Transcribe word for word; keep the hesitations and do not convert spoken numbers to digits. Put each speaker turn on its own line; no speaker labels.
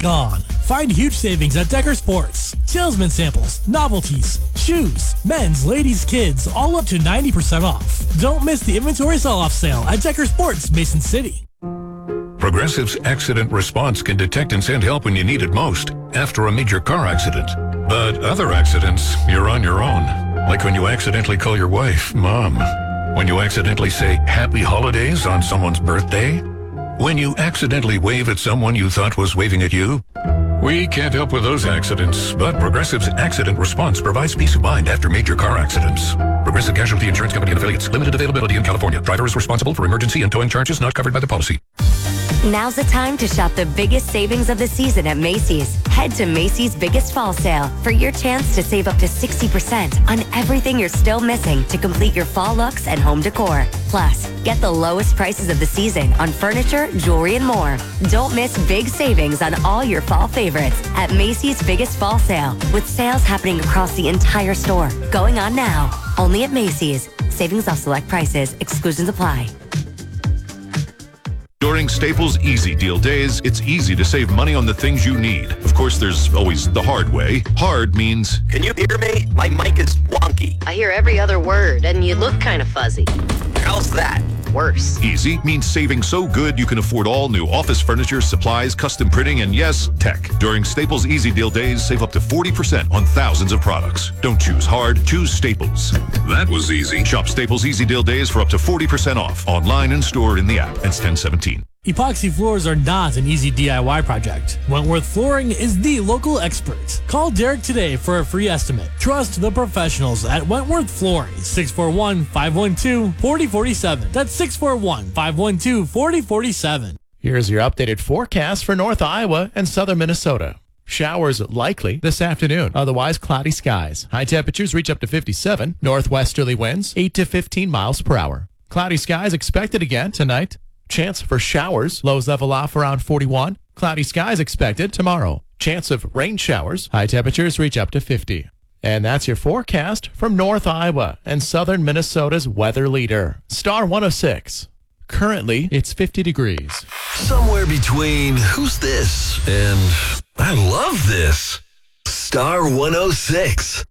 gone. Find huge savings at Decker Sports. Salesman samples, novelties, shoes, men's, ladies, kids, all up to ninety percent off. Don't miss the inventory sell-off sale at Decker Sports, Mason City.
Progressive's accident response can detect and send help when you need it most, after a major car accident. But other accidents, you're on your own. Like when you accidentally call your wife Mom. When you accidentally say Happy Holidays on someone's birthday. When you accidentally wave at someone you thought was waving at you. We can't help with those accidents, but Progressive's accident response provides peace of mind after major car accidents. Progressive Casualty Insurance Company and Affiliates. Limited availability in California. Driver is responsible for emergency and towing charges not covered by the policy.
Now's the time to shop the biggest savings of the season at Macy's. Head to Macy's Biggest Fall Sale for your chance to save up to sixty percent on everything you're still missing to complete your fall looks and home decor. Plus, get the lowest prices of the season on furniture, jewelry, and more. Don't miss big savings on all your fall favorites at Macy's Biggest Fall Sale, with sales happening across the entire store. Going on now, only at Macy's. Savings off select prices. Exclusions apply.
During Staples Easy Deal Days, it's easy to save money on the things you need. Of course, there's always the hard way. Hard means...
Can you hear me? My mic is wonky.
I hear every other word, and you look kind of fuzzy.
How's that?
Worse.
Easy means saving so good you can afford all new office furniture, supplies, custom printing, and yes, tech. During Staples Easy Deal Days, save up to forty percent on thousands of products. Don't choose hard, choose Staples.
That was easy.
Shop Staples Easy Deal Days for up to forty percent off, online and store in the app. It's ten seventeen.
Epoxy floors are not an easy D I Y project. Wentworth Flooring is the local expert. Call Derek today for a free estimate. Trust the professionals at Wentworth Flooring. six four one, five one two, four zero four seven. That's six four one, five one two, four zero four seven.
Here's your updated forecast for North Iowa and southern Minnesota. Showers likely this afternoon. Otherwise, cloudy skies. High temperatures reach up to fifty-seven. Northwesterly winds, eight to fifteen miles per hour. Cloudy skies expected again tonight. Chance for showers. Lows level off around forty-one. Cloudy skies expected tomorrow. Chance of rain showers. High temperatures reach up to fifty. And that's your forecast from North Iowa and southern Minnesota's weather leader, Star one oh six. Currently, it's fifty degrees.
Somewhere between who's this and I love this. Star one oh six.